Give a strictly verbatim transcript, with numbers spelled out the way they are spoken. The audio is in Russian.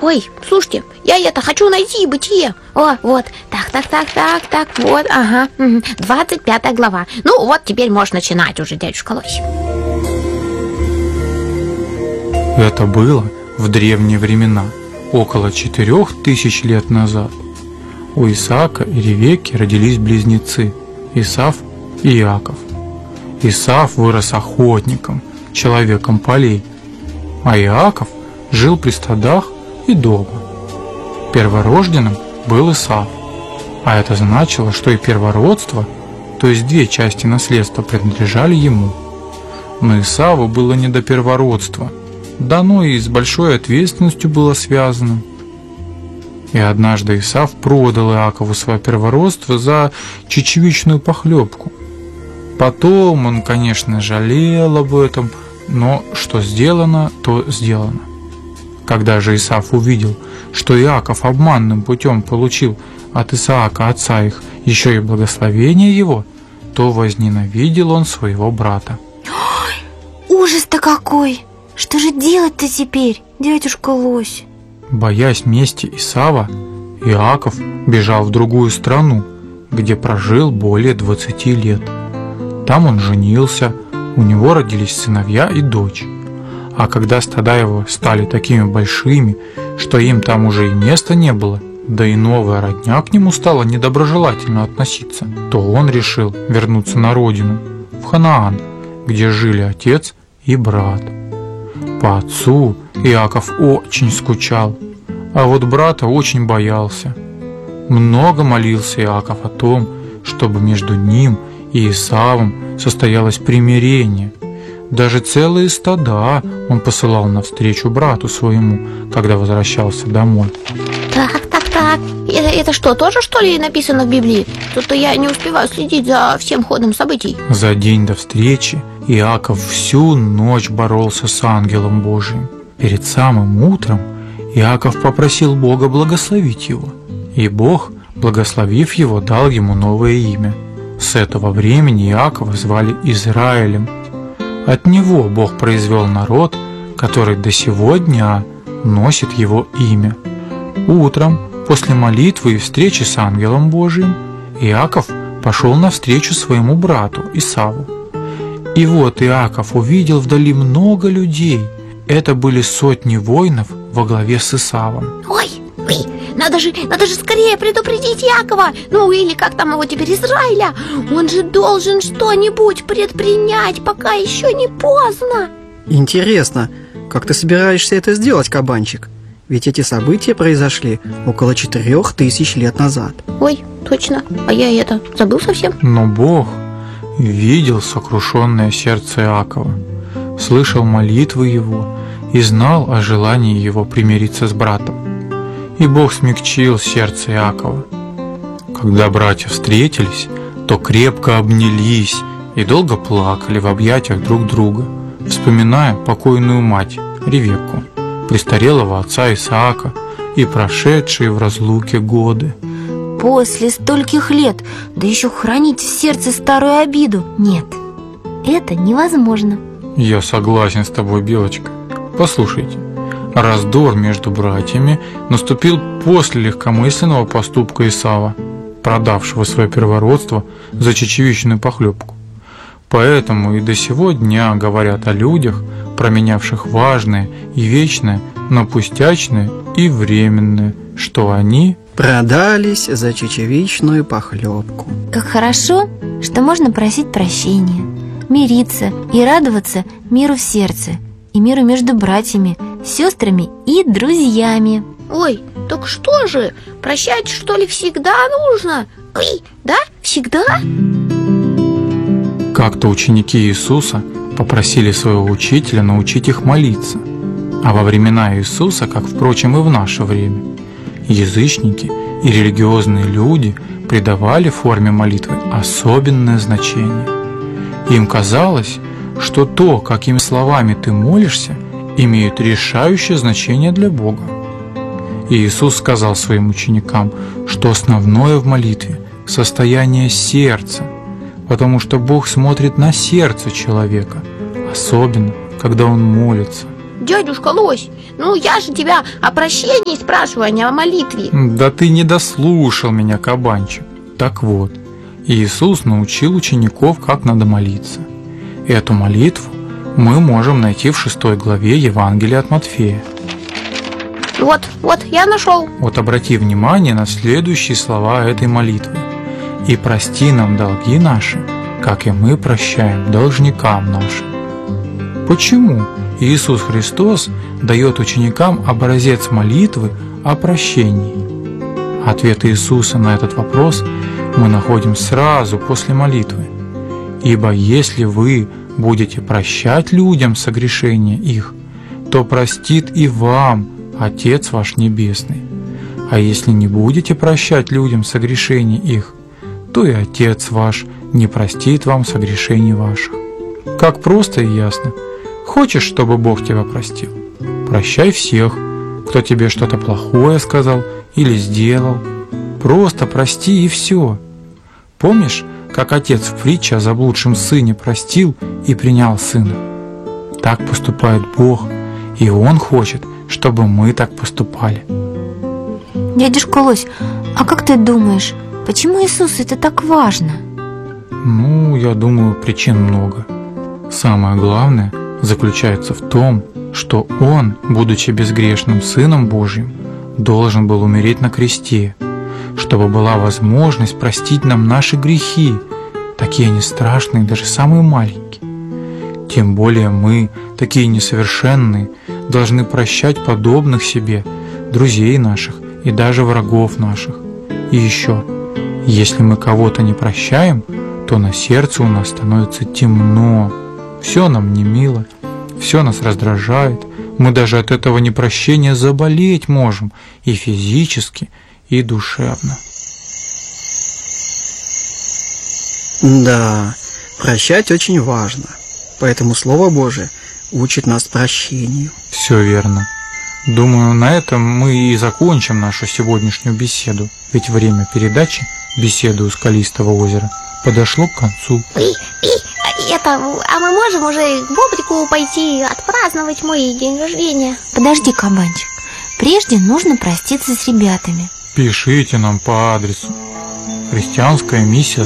Ой, слушайте, я это хочу найти бытие. О, вот, так, так, так, так, так, вот, ага, двадцать пятая глава. Ну вот, теперь можешь начинать уже, дядюшка Лось. Это было в древние времена, около четырех тысяч лет назад. У Исаака и Ревекки родились близнецы Исав и Иаков. Исав вырос охотником, человеком полей, а Иаков жил при стадах и дома. Перворожденным был Исав, а это значило, что и первородство, то есть две части наследства, принадлежали ему. Но Исаву было не до первородства, да оно и с большой ответственностью было связано. И однажды Исав продал Иакову свое первородство за чечевичную похлебку. Потом он, конечно, жалел об этом, но что сделано, то сделано. Когда же Исав увидел, что Иаков обманным путем получил от Исаака, отца их, еще и благословение его, то возненавидел он своего брата. Ой, ужас-то какой! Что же делать-то теперь, дядюшка Лось? Боясь мести Исава, Иаков бежал в другую страну, где прожил более двадцати лет. Там он женился, у него родились сыновья и дочь. А когда стада его стали такими большими, что им там уже и места не было, да и новая родня к нему стала недоброжелательно относиться, то он решил вернуться на родину, в Ханаан, где жили отец и брат. По отцу Иаков очень скучал, а вот брата очень боялся. Много молился Иаков о том, чтобы между ним и Исавом состоялось примирение. Даже целые стада он посылал навстречу брату своему, когда возвращался домой. Так, так, так, это, это что, тоже что ли написано в Библии? Тут-то я не успеваю следить за всем ходом событий. За день до встречи Иаков всю ночь боролся с ангелом Божиим. Перед самым утром Иаков попросил Бога благословить его, и Бог, благословив его, дал ему новое имя. С этого времени Иакова звали Израилем. От него Бог произвел народ, который до сего дня носит его имя. Утром, после молитвы и встречи с ангелом Божиим, Иаков пошел навстречу своему брату Исаву. И вот Иаков увидел вдали много людей. Это были сотни воинов во главе с Исавом. Ой, ой, надо же, надо же скорее предупредить Якова, ну или как там его теперь, Израиля. Он же должен что-нибудь предпринять, пока еще не поздно. Интересно, как ты собираешься это сделать, кабанчик? Ведь эти события произошли около четырех тысяч лет назад. Ой, точно, а я это забыл совсем. Но Бог видел сокрушенное сердце Иакова, слышал молитвы его и знал о желании его примириться с братом. И Бог смягчил сердце Иакова. Когда братья встретились, то крепко обнялись и долго плакали в объятиях друг друга, вспоминая покойную мать Ревекку, престарелого отца Исаака и прошедшие в разлуке годы. После стольких лет, да еще хранить в сердце старую обиду. Нет, это невозможно. Я согласен с тобой, Белочка. Послушайте, раздор между братьями наступил после легкомысленного поступка Исава, продавшего свое первородство за чечевичную похлебку. Поэтому и до сего дня говорят о людях, променявших важное и вечное на пустячное и временное, что они продались за чечевичную похлебку. Как хорошо, что можно просить прощения, мириться и радоваться миру в сердце и миру между братьями, сестрами и друзьями. Ой, так что же, прощать что ли всегда нужно? Ой, да, всегда? Как-то ученики Иисуса попросили своего учителя научить их молиться. А во времена Иисуса, как, впрочем, и в наше время, язычники и религиозные люди придавали форме молитвы особенное значение. Им казалось, что то, какими словами ты молишься, имеет решающее значение для Бога. И Иисус сказал своим ученикам, что основное в молитве – состояние сердца, потому что Бог смотрит на сердце человека, особенно, когда он молится. Дядюшка Лось, ну я же тебя о прощении спрашиваю, а не о молитве. Да ты не дослушал меня, кабанчик. Так вот, Иисус научил учеников, как надо молиться. Эту молитву мы можем найти в шестой главе Евангелия от Матфея. Вот, вот, я нашел. Вот обрати внимание на следующие слова этой молитвы. «И прости нам долги наши, как и мы прощаем должникам нашим». Почему Иисус Христос дает ученикам образец молитвы о прощении? Ответ Иисуса на этот вопрос мы находим сразу после молитвы. «Ибо если вы будете прощать людям согрешения их, то простит и вам Отец ваш Небесный. А если не будете прощать людям согрешения их, то и Отец ваш не простит вам согрешений ваших». Как просто и ясно. Хочешь, чтобы Бог тебя простил? Прощай всех, кто тебе что-то плохое сказал или сделал. Просто прости и все. Помнишь, как отец в притче о заблудшем сыне простил и принял сына? Так поступает Бог, и Он хочет, чтобы мы так поступали. Дядюшка Лось, а как ты думаешь, почему Иисусу это так важно? Ну, я думаю, причин много. Самое главное заключается в том, что Он, будучи безгрешным Сыном Божьим, должен был умереть на кресте, чтобы была возможность простить нам наши грехи, такие они страшные, даже самые маленькие. Тем более мы, такие несовершенные, должны прощать подобных себе, друзей наших и даже врагов наших. И еще, если мы кого-то не прощаем, то на сердце у нас становится темно, все нам не мило, все нас раздражает, мы даже от этого непрощения заболеть можем и физически, и душевно. Да, прощать очень важно, поэтому Слово Божие учит нас прощению. Все верно. Думаю, на этом мы и закончим нашу сегодняшнюю беседу, ведь время передачи «Беседы у скалистого озера» подошло к концу. И, и, это, а мы можем уже к Бобрику пойти отпраздновать мой день рождения? Подожди, кабанчик, прежде нужно проститься с ребятами. Пишите нам по адресу: Христианская миссия